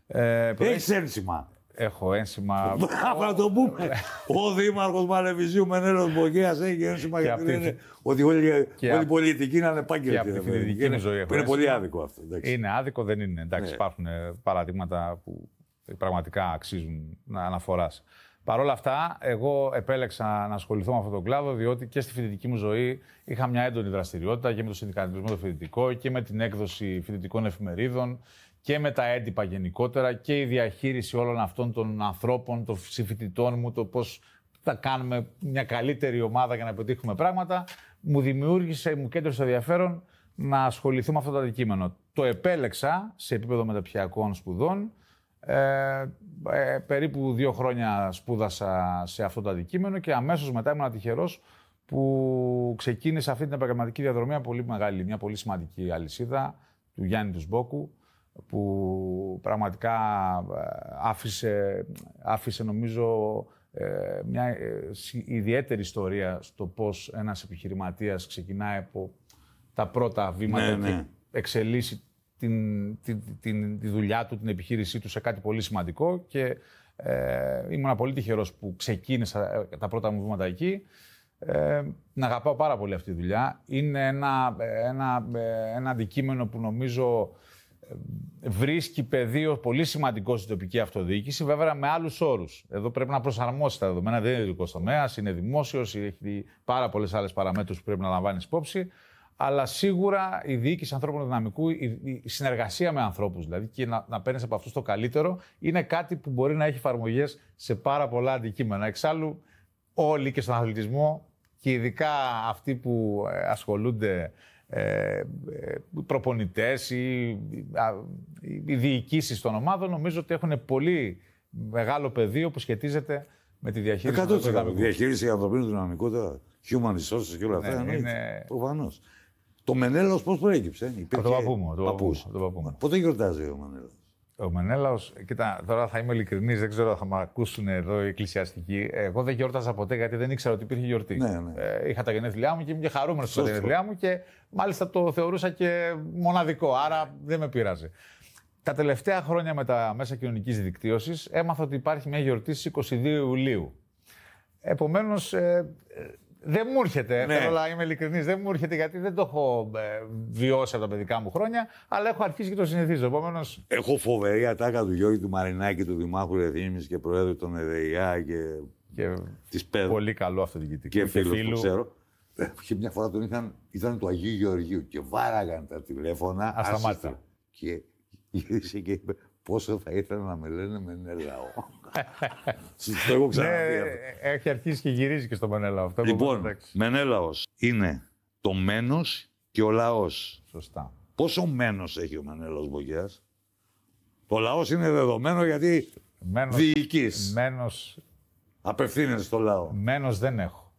Έχεις ένσημα. Έχω ένσημα. Να το πούμε. Ο Δήμαρχος Μαλεβιζίου Μενέλαος Μπογέας έχει ένσημα γιατί λένε ότι όλη η πολιτική είναι ανεπάγγελτη. Και από τη φοιτητική μου ζωή έχω. Είναι πολύ άδικο αυτό. Είναι άδικο, δεν είναι. Εντάξει, υπάρχουν παραδείγματα που πραγματικά αξίζουν αναφοράς. Παρ' όλα αυτά, εγώ επέλεξα να ασχοληθώ με αυτόν τον κλάδο, διότι και στη φοιτητική μου ζωή είχα μια έντονη δραστηριότητα και με το συνδικαλισμό το φοιτητικό και με την έκδοση φοιτητικών εφημερίδων και με τα έντυπα γενικότερα και η διαχείριση όλων αυτών των ανθρώπων, των συμφοιτητών μου, το πώς θα κάνουμε μια καλύτερη ομάδα για να πετύχουμε πράγματα, μου κέντρισε ενδιαφέρον να ασχοληθώ με αυτό το αντικείμενο. Το επέλεξα σε επίπεδο μεταπτυχιακών σπουδών. Περίπου 2 χρόνια σπούδασα σε αυτό το αντικείμενο και αμέσως μετά ήμουν τυχερός που ξεκίνησα αυτή την επαγγελματική διαδρομή, μια πολύ σημαντική αλυσίδα του Γιάννη του Σμπόκου, που πραγματικά άφησε νομίζω μια ιδιαίτερη ιστορία στο πώς ένας επιχειρηματίας ξεκινάει από τα πρώτα βήματα και εξελίσσει τη δουλειά του, την επιχείρησή του σε κάτι πολύ σημαντικό και ήμουν πολύ τυχερός που ξεκίνησα τα πρώτα μου βήματα εκεί. Να αγαπάω πάρα πολύ αυτή τη δουλειά. Είναι ένα αντικείμενο που νομίζω βρίσκει πεδίο πολύ σημαντικό στην τοπική αυτοδιοίκηση, βέβαια με άλλους όρους. Εδώ πρέπει να προσαρμόσει τα δεδομένα, δεν είναι ειδικός τομέας, είναι δημόσιος, έχει πάρα πολλές άλλες παραμέτρους που πρέπει να λαμβάνει υπόψη. Αλλά σίγουρα η διοίκηση ανθρώπινου δυναμικού, η συνεργασία με ανθρώπους δηλαδή και να παίρνεις από αυτούς το καλύτερο, είναι κάτι που μπορεί να έχει εφαρμογές σε πάρα πολλά αντικείμενα. Εξάλλου, όλοι και στον αθλητισμό και ειδικά αυτοί που ασχολούνται, προπονητές ή οι διοικήσεις των ομάδων, νομίζω ότι έχουν πολύ μεγάλο πεδίο που σχετίζεται με τη διαχείριση του δυναμικού. Διαχείριση ανθρωπίνου δυναμικού, human resources και όλα αυτά. Είναι προφανώς. Το Μενέλαος πώς προέκυψε? Από τον παππού μου. Πότε γιορτάζει ο Μενέλαος? Ο Μενέλαος, κοίτα, τώρα θα είμαι ειλικρινής, δεν ξέρω αν θα με ακούσουν εδώ οι εκκλησιαστικοί. Εγώ δεν γιόρταζα ποτέ γιατί δεν ήξερα ότι υπήρχε γιορτή. Είχα τα γενέθλιά μου και ήμουν και χαρούμενος στα γενέθλιά μου και μάλιστα το θεωρούσα και μοναδικό, άρα δεν με πείραζε. Τα τελευταία χρόνια με τα μέσα κοινωνικής δικτύωσης έμαθα ότι υπάρχει μια γιορτή στις 22 Ιουλίου. Επομένως, δεν μου έρχεται, θέλω να είμαι ειλικρινής, δεν μου έρχεται γιατί δεν το έχω βιώσει από τα παιδικά μου χρόνια, αλλά έχω αρχίσει και το συνηθίζω. Επομένως... Έχω φοβερή ατάκα του Γιώργη του Μαρινάκη, του Δημάρχου Ρεθύμνης και Προέδρου των ΕΔΕΙΑ και της ΠΕΔ. Πολύ καλό αυτοδιοικητικό. Και φίλους που ξέρω. Και μια φορά ήταν του Αγίου Γεωργίου και βάραγαν τα τηλέφωνα ασταμάτητα. Και γύρισε και είπε πόσο θα ήθελα να με λένε Μενέλαο. Το έχω ξαναπεί αυτό. Έχει αρχίσει και γυρίζει και στο Μενέλαο αυτό. Λοιπόν, Μενέλαος είναι το μένος και ο λαός. Σωστά. Πόσο μένος έχει ο Μενέλαος Μπογέας? Το λαός είναι δεδομένο γιατί διοικείς. Απευθύνεσαι στο λαό. Μένος δεν έχω.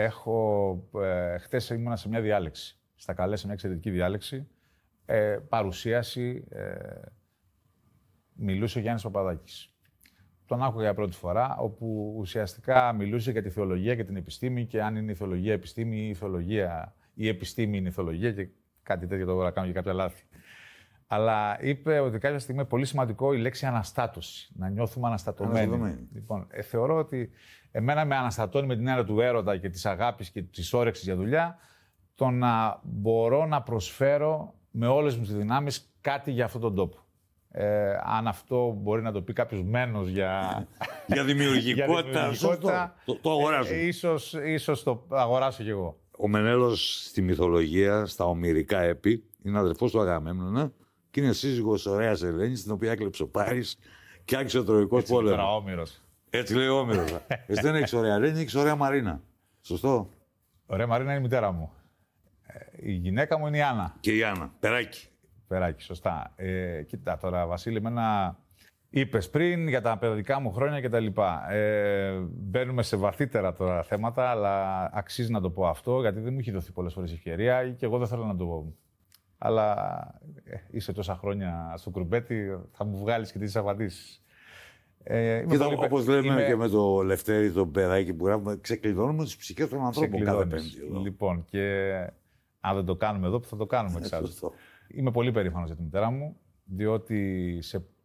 Χθες ήμουνα σε μια διάλεξη. Στα καλέ σε μια εξαιρετική διάλεξη. Παρουσίαση. Μιλούσε ο Γιάννης Παπαδάκης. Τον άκουγα για πρώτη φορά, όπου ουσιαστικά μιλούσε για τη θεολογία και την επιστήμη και αν είναι η θεολογία επιστήμη ή η επιστήμη είναι η θεολογία και κάτι τέτοιο, τώρα κάνω και κάποια λάθη. Αλλά είπε ότι κάποια στιγμή είναι πολύ σημαντικό η λέξη αναστάτωση, να νιώθουμε αναστατωμένοι. Λοιπόν, θεωρώ ότι εμένα με αναστατώνει με την έννοια του έρωτα και της αγάπης και της όρεξης για δουλειά, το να μπορώ να προσφέρω με όλες μου τις δυνάμεις κάτι για αυτόν τον τόπο. Αν αυτό μπορεί να το πει κάποιος μένος για δημιουργικότητα, το αγοράζω. Ίσως το αγοράσω κι εγώ. Ο Μενέλαος στη μυθολογία, στα ομηρικά έπι, είναι αδερφός του Αγαμέμνονα και είναι σύζυγος ωραίας Ελένης, την οποία έκλεψε ο Πάρης και άρχισε ο Τροϊκός πόλεμος. Έτσι λέει ο Όμηρος. Εσύ δεν έχεις ωραία Ελένη, έχεις ωραία Μαρίνα. Σωστό? Ωραία Μαρίνα είναι η μητέρα μου. Η γυναίκα μου είναι η Άννα. Και η Άννα. Περάκι. Περάκι, σωστά. Κοίτα τώρα, Βασίλη, είπες πριν για τα παιδικά μου χρόνια κτλ. Μπαίνουμε σε βαθύτερα τώρα θέματα, αλλά αξίζει να το πω αυτό, γιατί δεν μου έχει δοθεί πολλές φορές ευκαιρία και εγώ δεν θέλω να το πω. Αλλά είσαι τόσα χρόνια στο κουρμπέτι, θα μου βγάλεις και τις απαντήσεις. Κοίτα, όπως λέμε και με το Λευτέρη, το παιδάκι που γράφουμε, ξεκλειδώνουμε τις ψυχές των ανθρώπων κάθε Πέμπτη. Λοιπόν, και αν δεν το κάνουμε εδώ, θα το κάνουμε εξάλλου. Είμαι πολύ περήφανος για τη μητέρα μου, διότι σε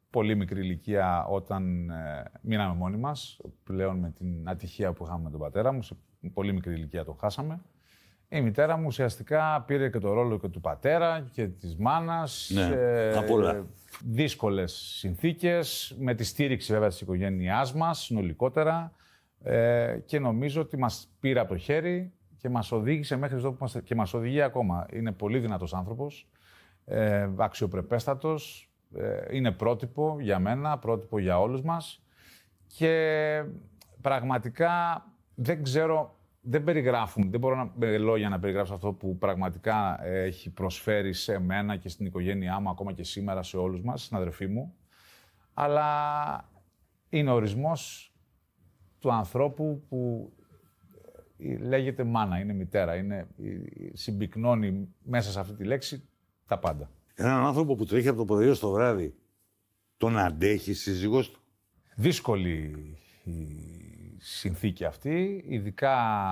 πολύ μικρή ηλικία όταν μείναμε μόνοι μας, πλέον με την ατυχία που είχαμε με τον πατέρα μου, σε πολύ μικρή ηλικία το χάσαμε. Η μητέρα μου ουσιαστικά πήρε και το ρόλο και του πατέρα και της μάνας. Από όλα. Δύσκολες συνθήκες, με τη στήριξη βέβαια της οικογένειάς μας συνολικότερα και νομίζω ότι μας πήρε από το χέρι και μας οδήγησε μέχρι εδώ που είμαστε και μας οδηγεί ακόμα. Είναι πολύ δυνατός άνθρωπος, αξιοπρεπέστατος, είναι πρότυπο για μένα, πρότυπο για όλους μας και πραγματικά δεν ξέρω, δεν μπορώ με λόγια να περιγράψω αυτό που πραγματικά έχει προσφέρει σε μένα και στην οικογένειά μου, ακόμα και σήμερα σε όλους μας, στην αδερφή μου, αλλά είναι ο ορισμός του ανθρώπου που λέγεται μάνα, είναι μητέρα, συμπυκνώνει μέσα σε αυτή τη λέξη τα πάντα. Έναν άνθρωπο που τρέχει από το πρωί στο βράδυ, τον αντέχει η σύζυγός του? Δύσκολη η συνθήκη αυτή, ειδικά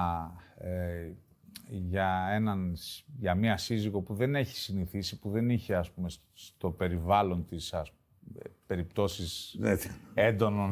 για μία σύζυγο που δεν έχει συνηθίσει, που δεν είχε ας πούμε στο περιβάλλον της περιπτώσεις έντονων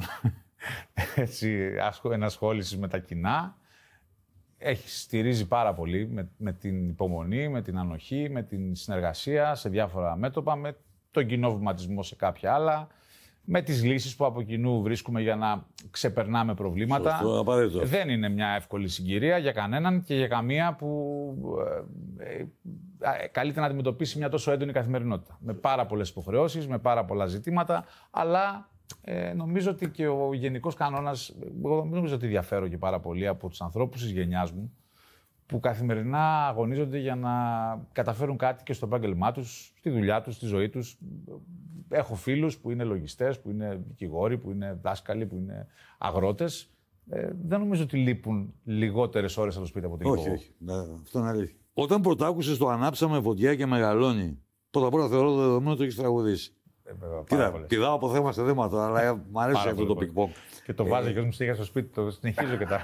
ενασχόλησης με τα κοινά. Στηρίζει πάρα πολύ με την υπομονή, με την ανοχή, με την συνεργασία σε διάφορα μέτωπα, με τον κοινό βηματισμό σε κάποια άλλα, με τις λύσεις που από κοινού βρίσκουμε για να ξεπερνάμε προβλήματα. Σωστό, απαραίτητο. Δεν είναι μια εύκολη συγκυρία για κανέναν και για καμία που καλείται να αντιμετωπίσει μια τόσο έντονη καθημερινότητα. Με πάρα πολλές υποχρεώσεις, με πάρα πολλά ζητήματα, αλλά νομίζω ότι και ο γενικός κανόνας, εγώ δεν νομίζω ότι διαφέρω και πάρα πολύ από τους ανθρώπους της γενιάς μου, που καθημερινά αγωνίζονται για να καταφέρουν κάτι και στο επάγγελμά τους, στη δουλειά τους, στη ζωή τους. Έχω φίλους που είναι λογιστές, που είναι δικηγόροι, που είναι δάσκαλοι, που είναι αγρότες. Δεν νομίζω ότι λείπουν λιγότερες ώρες από το σπίτι από την Όχι, όχι. Αυτό είναι αλήθεια. Όταν πρωτάκουσες το «Ανάψαμε φωτιά και μεγαλώνει», πρώτα απ' όλα θεωρώ δεδομένο ότι το έχεις τραγουδήσει. Κοίτα, πηδάω από θέμα σε θέμα τώρα, αλλά μου αρέσει αυτό το πικ-ποκ. Και το βάζει και μου στήχα στο σπίτι, το συνεχίζω και τα.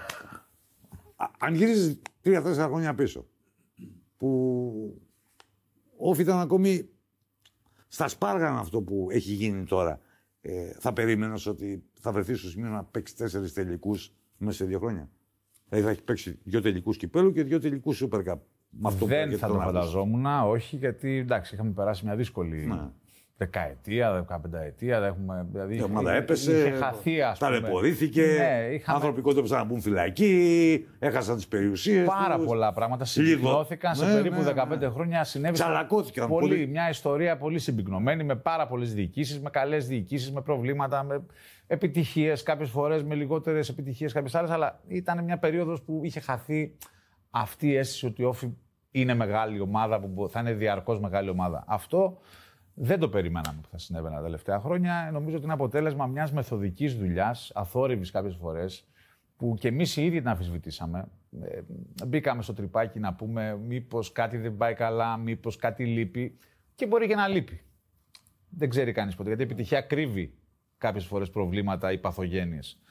Αν γυρίζεις 3-4 χρόνια πίσω, που όφη ήταν ακόμη στα σπάργανα αυτό που έχει γίνει τώρα, θα περίμενες ότι θα βρεθεί στο σημείο να παίξει 4 τελικούς μέσα σε 2 χρόνια? Δηλαδή θα έχει παίξει 2 τελικούς κυπέλου και 2 τελικούς Super Cup. Δεν θα το φανταζόμουν, όχι, γιατί εντάξει, είχαμε περάσει μια δύσκολη δεκαετία, 15ετία. Δηλαδή, η ομάδα έπεσε, είχε χαθεί, ας πούμε. Ταλαιπωρήθηκε, άνθρωποι κόντεψαν να μπουν φυλακή, έχασαν τις περιουσίες. Πάρα πολλά πράγματα συμπυκνώθηκαν σε περίπου 15 χρόνια. Τσαλακώθηκαν πολύ. Μια ιστορία πολύ συμπυκνωμένη, με πάρα πολλές διοικήσεις, με καλές διοικήσεις, με προβλήματα, με επιτυχίες κάποιες φορές, με λιγότερες επιτυχίες κάποιες άλλες. Αλλά ήταν μια περίοδος που είχε χαθεί αυτή η αίσθηση ότι η Όφη είναι μεγάλη ομάδα, που θα είναι διαρκώς μεγάλη ομάδα. Αυτό δεν το περιμέναμε που θα συνέβαινε τα τελευταία χρόνια. Νομίζω ότι είναι αποτέλεσμα μιας μεθοδικής δουλειάς, αθόρυβης κάποιες φορές, που και εμείς οι ίδιοι την αμφισβητήσαμε. Μπήκαμε στο τρυπάκι να πούμε μήπως κάτι δεν πάει καλά, μήπως κάτι λείπει. Και μπορεί και να λείπει. Δεν ξέρει κανείς ποτέ, γιατί η επιτυχία κρύβει κάποιες φορές προβλήματα ή παθογένειες.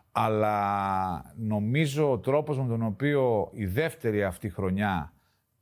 Αλλά νομίζω ο τρόπος με τον οποίο η δεύτερη αυτή χρονιά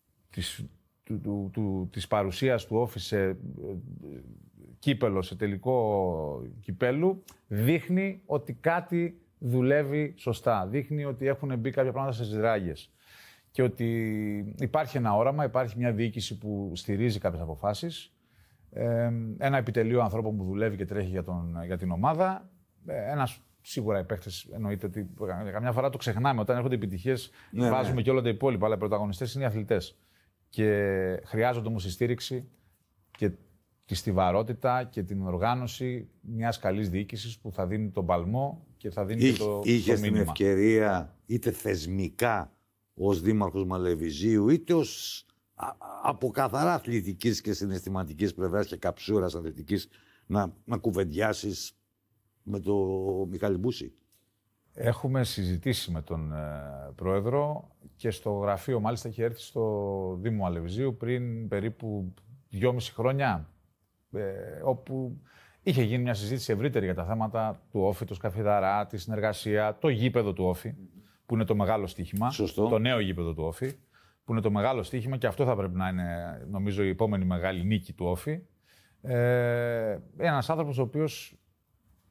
της παρουσίας του Όφη σε κύπελο, σε τελικό κυπέλου, δείχνει ότι κάτι δουλεύει σωστά. Δείχνει ότι έχουν μπει κάποια πράγματα στις ράγες. Και ότι υπάρχει ένα όραμα, υπάρχει μια διοίκηση που στηρίζει κάποιες αποφάσεις, ένα επιτελείο ανθρώπων που δουλεύει και τρέχει για την ομάδα, σίγουρα οι παίκτες, εννοείται ότι καμιά φορά το ξεχνάμε. Όταν έρχονται επιτυχίες, βάζουμε και όλα τα υπόλοιπα, αλλά οι πρωταγωνιστές είναι οι αθλητές. Και χρειάζονται όμως τη στήριξη και τη στιβαρότητα και την οργάνωση μιας καλής διοίκησης που θα δίνει τον παλμό και θα δίνει και το μήνυμα. Είχες την ευκαιρία, είτε θεσμικά ως δήμαρχος Μαλεβιζίου, είτε ως από καθαρά αθλητικής και συναισθηματικής πλευράς και καψούρας αθλητικής, να κουβεντιάσεις με τον Μιχάλη Μπούση? Έχουμε συζητήσει με τον Πρόεδρο και στο γραφείο, μάλιστα είχε έρθει στο Δήμο Αλευζίου πριν περίπου 2,5 χρόνια, όπου είχε γίνει μια συζήτηση ευρύτερη για τα θέματα του Όφη, το Σκαφιδαρά, τη συνεργασία, το γήπεδο του Όφη, που είναι το μεγάλο στοίχημα. Σωστό. Το νέο γήπεδο του Όφη, που είναι το μεγάλο στοίχημα και αυτό θα πρέπει να είναι, νομίζω, η επόμενη μεγάλη νίκη του Όφη. Ένας άνθρωπος ο οποίος